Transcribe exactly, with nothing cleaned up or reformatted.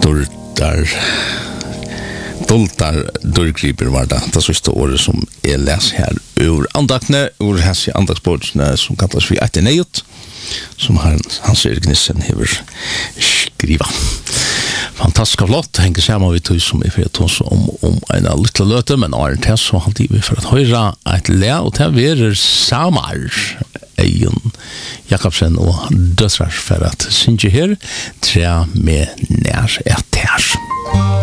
Dörtar Doltar dörrgriper var det det sista året som jag läser här ur andakne, ur hans andagsbådsne som kallas vi etter nejot, som han, Hans Erik Nissen hever skriva. Fantastisk flott, henker sammen vi tog som vi får oss om, om en liten løte, men er det så alltid vi for at høyre et le, og til vi er samar Eion Jakobsen og døtrar for at synge her, tre med nær et her.